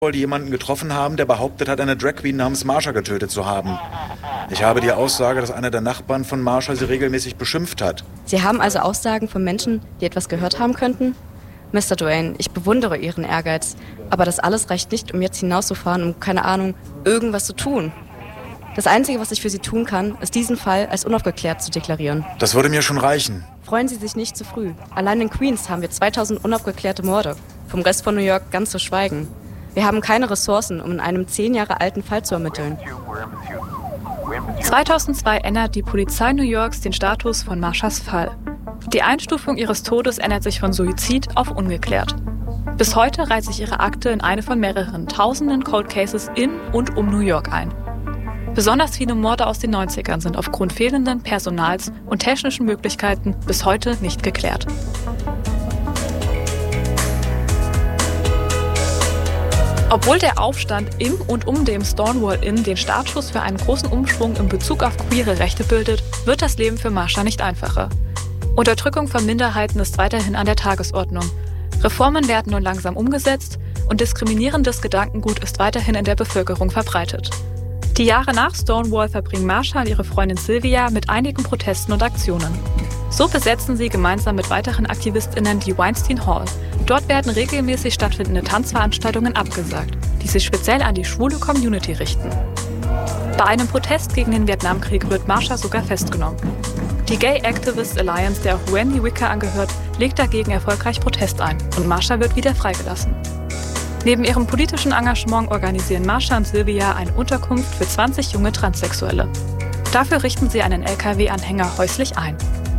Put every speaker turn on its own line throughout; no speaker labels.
die jemanden getroffen haben, der behauptet hat, eine Drag Queen namens Marsha getötet zu haben. Ich habe die Aussage, dass einer der Nachbarn von Marsha sie regelmäßig beschimpft hat.
Sie haben also Aussagen von Menschen, die etwas gehört haben könnten? Mr. Duane, ich bewundere Ihren Ehrgeiz, aber das alles reicht nicht, um jetzt hinauszufahren, um, keine Ahnung, irgendwas zu tun. Das Einzige, was ich für Sie tun kann, ist diesen Fall als unaufgeklärt zu deklarieren.
Das würde mir schon reichen.
Freuen Sie sich nicht zu früh. Allein in Queens haben wir 2000 unaufgeklärte Morde. Vom Rest von New York ganz zu schweigen. Wir haben keine Ressourcen, um in einem 10 Jahre alten Fall zu ermitteln.
2002 ändert die Polizei New Yorks den Status von Marshas Fall. Die Einstufung ihres Todes ändert sich von Suizid auf ungeklärt. Bis heute reiht sich ihre Akte in eine von mehreren tausenden Cold Cases in und um New York ein. Besonders viele Morde aus den 90ern sind aufgrund fehlenden Personals und technischen Möglichkeiten bis heute nicht geklärt. Obwohl der Aufstand im und um dem Stonewall Inn den Startschuss für einen großen Umschwung in Bezug auf queere Rechte bildet, wird das Leben für Marsha nicht einfacher. Unterdrückung von Minderheiten ist weiterhin an der Tagesordnung. Reformen werden nur langsam umgesetzt und diskriminierendes Gedankengut ist weiterhin in der Bevölkerung verbreitet. Die Jahre nach Stonewall verbringen Marsha und ihre Freundin Sylvia mit einigen Protesten und Aktionen. So besetzen sie gemeinsam mit weiteren AktivistInnen die Weinstein Hall. Dort werden regelmäßig stattfindende Tanzveranstaltungen abgesagt, die sich speziell an die schwule Community richten. Bei einem Protest gegen den Vietnamkrieg wird Marsha sogar festgenommen. Die Gay Activists Alliance, der auch Wendy Wicker angehört, legt dagegen erfolgreich Protest ein und Marsha wird wieder freigelassen. Neben ihrem politischen Engagement organisieren Marsha und Sylvia eine Unterkunft für 20 junge Transsexuelle. Dafür richten sie einen LKW-Anhänger häuslich ein.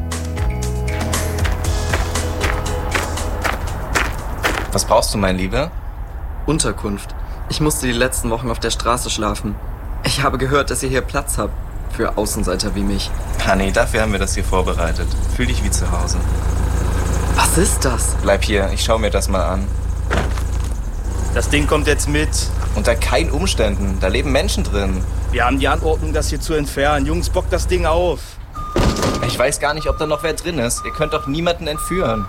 Was brauchst du, mein Lieber?
Unterkunft. Ich musste die letzten Wochen auf der Straße schlafen. Ich habe gehört, dass ihr hier Platz habt. Für Außenseiter wie mich.
Honey, dafür haben wir das hier vorbereitet. Fühl dich wie zu Hause.
Was ist das?
Bleib hier, ich schau mir das mal an.
Das Ding kommt jetzt mit.
Unter keinen Umständen. Da leben Menschen drin.
Wir haben die Anordnung, das hier zu entfernen. Jungs, bock das Ding auf.
Ich weiß gar nicht, ob da noch wer drin ist. Ihr könnt doch niemanden entführen.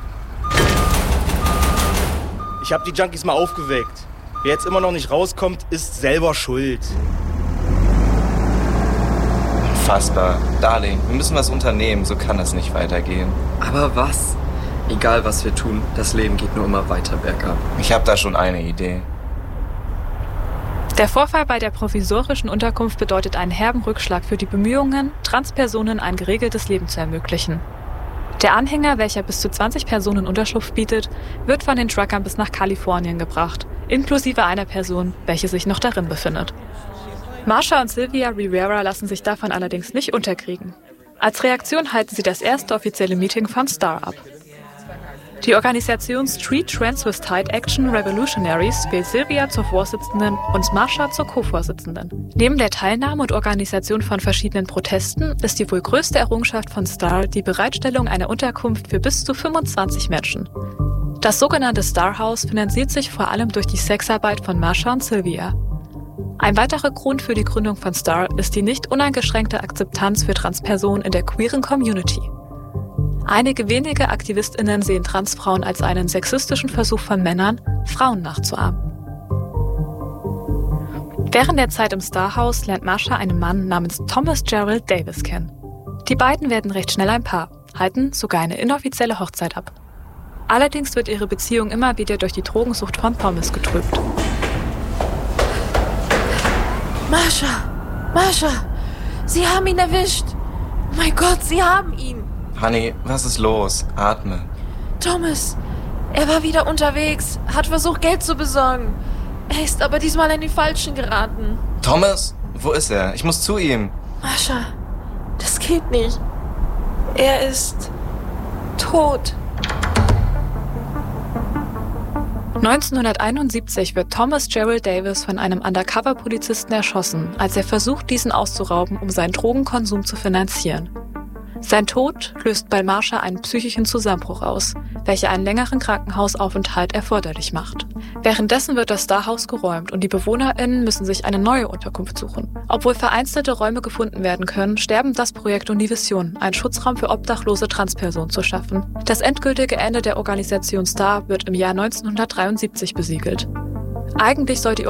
Ich habe die Junkies mal aufgeweckt. Wer jetzt immer noch nicht rauskommt, ist selber schuld.
Unfassbar. Darling, wir müssen was unternehmen. So kann das nicht weitergehen.
Aber was? Egal, was wir tun, das Leben geht nur immer weiter bergab.
Ich habe da schon eine Idee.
Der Vorfall bei der provisorischen Unterkunft bedeutet einen herben Rückschlag für die Bemühungen, Transpersonen ein geregeltes Leben zu ermöglichen. Der Anhänger, welcher bis zu 20 Personen Unterschlupf bietet, wird von den Truckern bis nach Kalifornien gebracht, inklusive einer Person, welche sich noch darin befindet. Marsha und Sylvia Rivera lassen sich davon allerdings nicht unterkriegen. Als Reaktion halten sie das erste offizielle Meeting von STAR ab. Die Organisation Street Transvestite Action Revolutionaries wählt Sylvia zur Vorsitzenden und Marsha zur Co-Vorsitzenden. Neben der Teilnahme und Organisation von verschiedenen Protesten ist die wohl größte Errungenschaft von STAR die Bereitstellung einer Unterkunft für bis zu 25 Menschen. Das sogenannte Star House finanziert sich vor allem durch die Sexarbeit von Marsha und Sylvia. Ein weiterer Grund für die Gründung von STAR ist die nicht uneingeschränkte Akzeptanz für Transpersonen in der queeren Community. Einige wenige AktivistInnen sehen Transfrauen als einen sexistischen Versuch von Männern, Frauen nachzuahmen. Während der Zeit im Star House lernt Marsha einen Mann namens Thomas Gerald Davis kennen. Die beiden werden recht schnell ein Paar, halten sogar eine inoffizielle Hochzeit ab. Allerdings wird ihre Beziehung immer wieder durch die Drogensucht von Thomas getrübt.
Marsha, Sie haben ihn erwischt. Mein Gott, Sie haben ihn.
Honey, was ist los? Atme.
Thomas, er war wieder unterwegs, hat versucht, Geld zu besorgen. Er ist aber diesmal an die Falschen geraten.
Thomas? Wo ist er? Ich muss zu ihm.
Marsha, das geht nicht. Er ist tot.
1971 wird Thomas Gerald Davis von einem Undercover-Polizisten erschossen, als er versucht, diesen auszurauben, um seinen Drogenkonsum zu finanzieren. Sein Tod löst bei Marsha einen psychischen Zusammenbruch aus, welcher einen längeren Krankenhausaufenthalt erforderlich macht. Währenddessen wird das Starhaus geräumt und die BewohnerInnen müssen sich eine neue Unterkunft suchen. Obwohl vereinzelte Räume gefunden werden können, sterben das Projekt und die Vision, einen Schutzraum für obdachlose Transpersonen zu schaffen. Das endgültige Ende der Organisation STAR wird im Jahr 1973 besiegelt. Eigentlich soll die